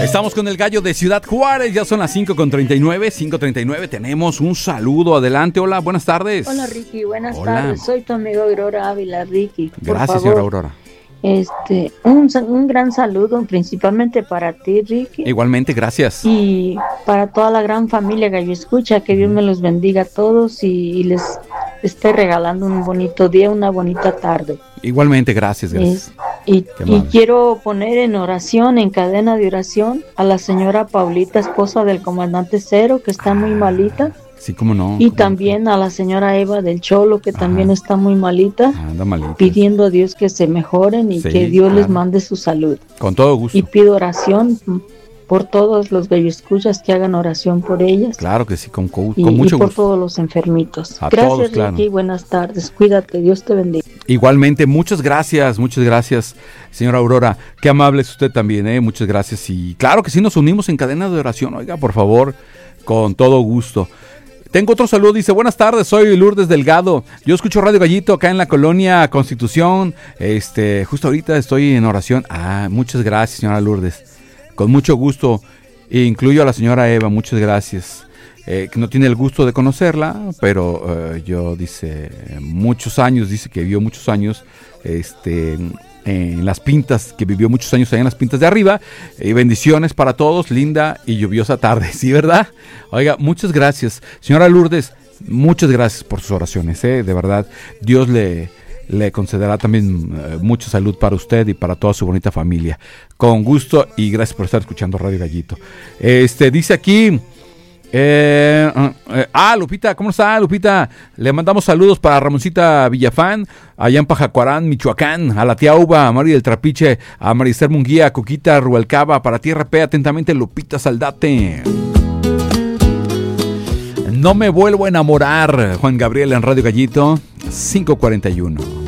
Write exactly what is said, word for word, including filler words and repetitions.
Estamos con el gallo de Ciudad Juárez, ya son las cinco con treinta y nueve, cinco treinta y nueve, tenemos un saludo, adelante, hola, buenas tardes. Hola Ricky, buenas Hola. tardes, soy tu amigo Aurora Ávila, Ricky. Por Gracias, favor, señora Aurora. Este, un, un gran saludo principalmente para ti, Ricky. Igualmente, gracias. Y para toda la gran familia Gallo Escucha, que Dios me los bendiga a todos y, y les esté regalando un bonito día, una bonita tarde. Igualmente, gracias, gracias. Es, y, y quiero poner en oración, en cadena de oración, a la señora Paulita, esposa del comandante Cero, que está ah, muy malita. Sí, cómo no. Y cómo también no. a la señora Eva del Cholo, que Ajá. también está muy malita. Anda malita. Pidiendo a Dios que se mejoren y sí, que Dios claro. les mande su salud. Con todo gusto. Y pido oración por todos los galloescuchas, que hagan oración por ellas. Claro que sí, con, con, y, con mucho y por gusto. todos los enfermitos. A Gracias, todos, Ricky, claro. buenas tardes. Cuídate, Dios te bendiga. Igualmente, muchas gracias, muchas gracias, señora Aurora. Qué amable es usted también, ¿eh? Muchas gracias. Y claro que sí, nos unimos en cadena de oración, oiga, por favor, con todo gusto. Tengo otro saludo, dice, buenas tardes, soy Lourdes Delgado, yo escucho Radio Gallito acá en la colonia Constitución, este, justo ahorita estoy en oración. Ah, muchas gracias, señora Lourdes, con mucho gusto, e incluyo a la señora Eva, muchas gracias, eh, que no tiene el gusto de conocerla, pero eh, yo, dice, muchos años, dice que vivió muchos años, este... en Las Pintas, que vivió muchos años allá en Las Pintas de Arriba, y bendiciones para todos, linda y lluviosa tarde, ¿sí, verdad? Oiga, muchas gracias, señora Lourdes, muchas gracias por sus oraciones, ¿eh? De verdad, Dios le, le concederá también eh, mucha salud para usted y para toda su bonita familia, con gusto, y gracias por estar escuchando Radio Gallito. Este, dice aquí... Eh, eh, ah, Lupita, ¿cómo está, Lupita? Le mandamos saludos para Ramoncita Villafán, allá en Pajacuarán, Michoacán, a la tía Uva, a Mari del Trapiche, a Marister Munguía, a Coquita Rubalcaba, para Tierra P, atentamente, Lupita Saldate. No me vuelvo a enamorar, Juan Gabriel en Radio Gallito, cinco cuarenta y uno.